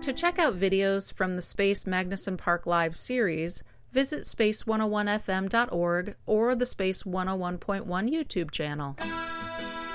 To check out videos from the Space Magnuson Park Live series, visit space101fm.org or the Space 101.1 YouTube channel.